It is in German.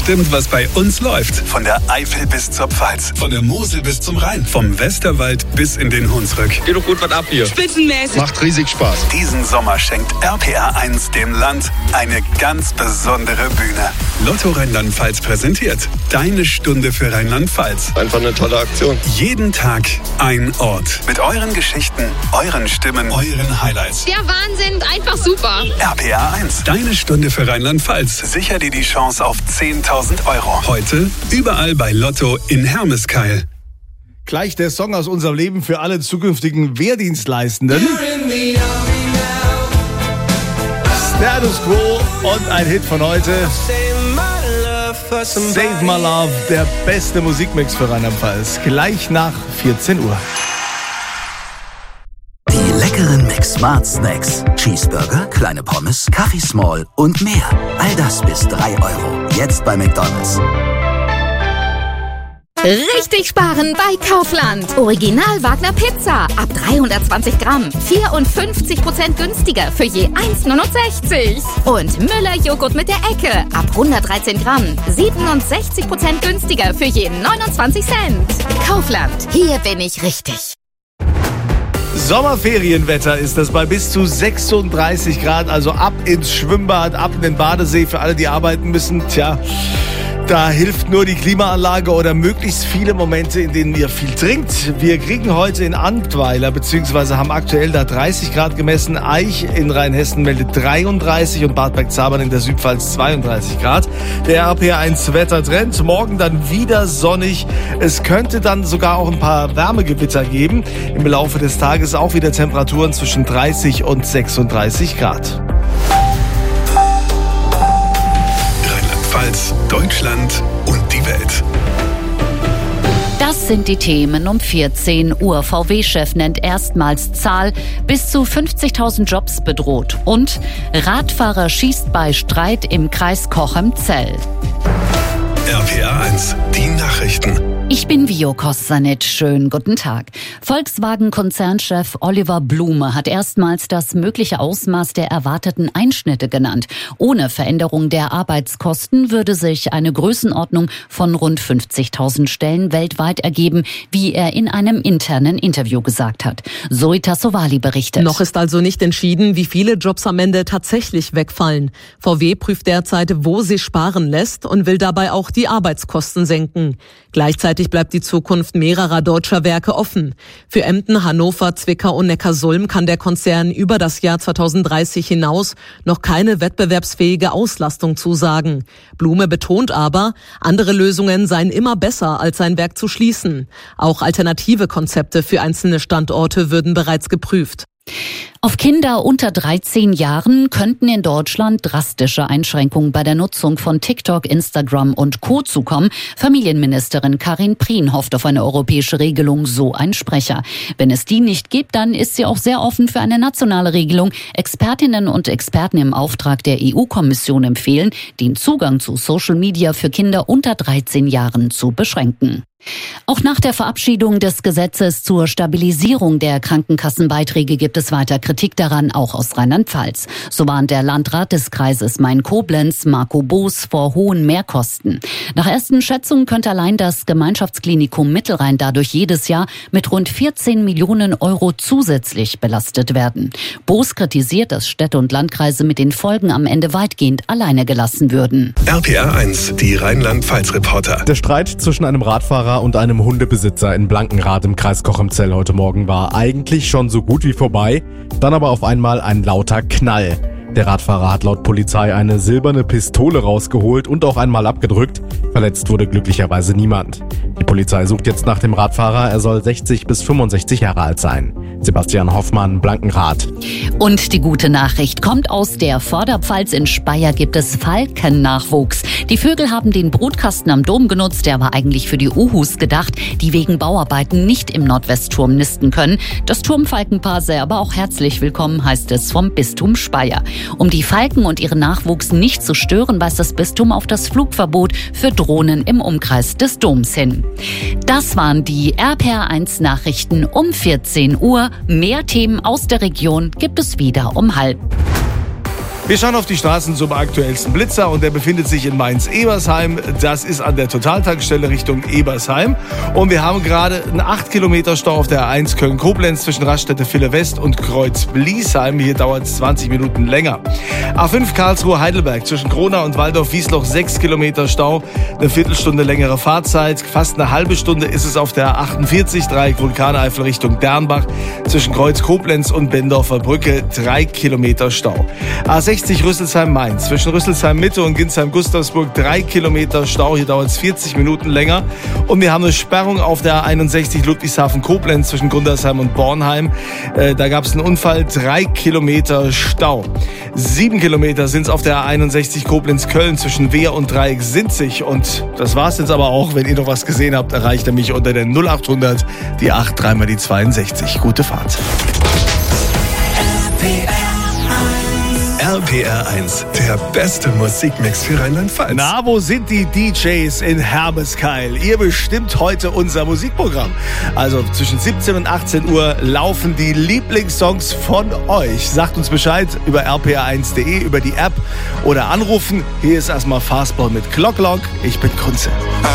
bestimmt, was bei uns läuft. Von der Eifel bis zur Pfalz, von der Mosel bis zum Rhein, vom Westerwald bis in den Hunsrück. Geht doch gut was ab hier. Spitzenmäßig. Macht riesig Spaß. Diesen Sommer schenkt RPR1 dem Land eine ganz besondere Bühne. Lotto Rheinland-Pfalz präsentiert Deine Stunde für Rheinland-Pfalz. Einfach eine tolle Aktion. Jeden Tag ein Ort. Mit euren Geschichten, euren Stimmen, euren Highlights. Der Wahnsinn, einfach super. RPR1, Deine Stunde für Rheinland-Pfalz. Sicher dir die Chance auf 10.000 Euro. Heute überall bei Lotto in Hermeskeil. Gleich der Song aus unserem Leben für alle zukünftigen Wehrdienstleistenden. Status Quo und ein Hit von heute. Save My Love, der beste Musikmix für Rheinland-Pfalz. Gleich nach 14 Uhr. Die leckeren Mix-Smart Snacks. Cheeseburger, kleine Pommes, Kaffee Small und mehr. All das bis 3 Euro. Jetzt bei McDonald's. Richtig sparen bei Kaufland. Original Wagner Pizza. Ab 320 Gramm. 54% günstiger für je 1,69. Und Müller Joghurt mit der Ecke. Ab 113 Gramm. 67% günstiger für je 29 Cent. Kaufland. Hier bin ich richtig. Sommerferienwetter ist das bei bis zu 36 Grad. Also ab ins Schwimmbad, ab in den Badesee für alle, die arbeiten müssen. Tja, da hilft nur die Klimaanlage oder möglichst viele Momente, in denen ihr viel trinkt. Wir kriegen heute in Antweiler, beziehungsweise haben aktuell da 30 Grad gemessen. Aich in Rheinhessen meldet 33 und Bad Bergzabern in der Südpfalz 32 Grad. Der RPR1 Wettertrend. Morgen dann wieder sonnig. Es könnte dann sogar auch ein paar Wärmegewitter geben. Im Laufe des Tages auch wieder Temperaturen zwischen 30 und 36 Grad. Deutschland und die Welt. Das sind die Themen um 14 Uhr. VW-Chef nennt erstmals Zahl, bis zu 50.000 Jobs bedroht. Und Radfahrer schießt bei Streit im Kreis Cochem-Zell. RPR1, die Nachrichten. Ich bin Vio Kossanitsch. Schönen guten Tag. Volkswagen-Konzernchef Oliver Blume hat erstmals das mögliche Ausmaß der erwarteten Einschnitte genannt. Ohne Veränderung der Arbeitskosten würde sich eine Größenordnung von rund 50.000 Stellen weltweit ergeben, wie er in einem internen Interview gesagt hat. Zoe Tassovali berichtet. Noch ist also nicht entschieden, wie viele Jobs am Ende tatsächlich wegfallen. VW prüft derzeit, wo sie sparen lässt und will dabei auch die Arbeitskosten senken. Gleichzeitig bleibt die Zukunft mehrerer deutscher Werke offen. Für Emden, Hannover, Zwickau und Neckarsulm kann der Konzern über das Jahr 2030 hinaus noch keine wettbewerbsfähige Auslastung zusagen. Blume betont aber, andere Lösungen seien immer besser, als sein Werk zu schließen. Auch alternative Konzepte für einzelne Standorte würden bereits geprüft. Auf Kinder unter 13 Jahren könnten in Deutschland drastische Einschränkungen bei der Nutzung von TikTok, Instagram und Co. zukommen. Familienministerin Karin Prien hofft auf eine europäische Regelung, so ein Sprecher. Wenn es die nicht gibt, dann ist sie auch sehr offen für eine nationale Regelung. Expertinnen und Experten im Auftrag der EU-Kommission empfehlen, den Zugang zu Social Media für Kinder unter 13 Jahren zu beschränken. Auch nach der Verabschiedung des Gesetzes zur Stabilisierung der Krankenkassenbeiträge gibt es weiter Kritik daran, auch aus Rheinland-Pfalz. So warnt der Landrat des Kreises Main-Koblenz, Marco Boos, vor hohen Mehrkosten. Nach ersten Schätzungen könnte allein das Gemeinschaftsklinikum Mittelrhein dadurch jedes Jahr mit rund 14 Millionen Euro zusätzlich belastet werden. Boos kritisiert, dass Städte und Landkreise mit den Folgen am Ende weitgehend alleine gelassen würden. RPR1, die Rheinland-Pfalz-Reporter. Der Streit zwischen einem Radfahrer und einem Hundebesitzer in Blankenrath im Kreis Cochem-Zell heute Morgen war eigentlich schon so gut wie vorbei, dann aber auf einmal ein lauter Knall. Der Radfahrer hat laut Polizei eine silberne Pistole rausgeholt und auch einmal abgedrückt. Verletzt wurde glücklicherweise niemand. Die Polizei sucht jetzt nach dem Radfahrer. Er soll 60 bis 65 Jahre alt sein. Sebastian Hoffmann, Blankenrath. Und die gute Nachricht kommt aus der Vorderpfalz. In Speyer gibt es Falkennachwuchs. Die Vögel haben den Brutkasten am Dom genutzt. Der war eigentlich für die Uhus gedacht, die wegen Bauarbeiten nicht im Nordwestturm nisten können. Das Turmfalkenpaar sei aber auch herzlich willkommen, heißt es vom Bistum Speyer. Um die Falken und ihren Nachwuchs nicht zu stören, weist das Bistum auf das Flugverbot für Drohnen im Umkreis des Doms hin. Das waren die RPR1 Nachrichten um 14 Uhr. Mehr Themen aus der Region gibt es wieder um 12:30. Wir schauen auf die Straßen zum aktuellsten Blitzer und der befindet sich in Mainz-Ebersheim. Das ist an der Totaltankstelle Richtung Ebersheim. Und wir haben gerade einen 8 Kilometer Stau auf der A1 Köln-Koblenz zwischen Raststätte-Ville West und Kreuz-Bliesheim. Hier dauert es 20 Minuten länger. A5 Karlsruhe-Heidelberg zwischen Kronau und Waldorf-Wiesloch 6 Kilometer Stau. Eine Viertelstunde längere Fahrzeit. Fast eine halbe Stunde ist es auf der A48 Dreieck Vulkaneifel Richtung Dernbach zwischen Kreuz-Koblenz und Bendorfer Brücke 3 Kilometer Stau. A60 Rüsselsheim-Mainz zwischen Rüsselsheim-Mitte und Ginsheim-Gustavsburg 3 Kilometer Stau. Hier dauert es 40 Minuten länger. Und wir haben eine Sperrung auf der A61 Ludwigshafen-Koblenz zwischen Gundersheim und Bornheim. Da gab es einen Unfall, 3 Kilometer Stau. 7 Kilometer sind es auf der A61 Koblenz-Köln zwischen Wehr und Dreieck-Sinzig. Und das war's jetzt aber auch. Wenn ihr noch was gesehen habt, erreicht ihr mich unter der 0800, die 8, 3 mal die 62. Gute Fahrt. RPR 1, der beste Musikmix für Rheinland-Pfalz. Na, wo sind die DJs in Hermeskeil? Ihr bestimmt heute unser Musikprogramm. Also zwischen 17 und 18 Uhr laufen die Lieblingssongs von euch. Sagt uns Bescheid über rpr1.de, über die App oder anrufen. Hier ist erstmal Fastball mit Clock Lock. Ich bin Kunze.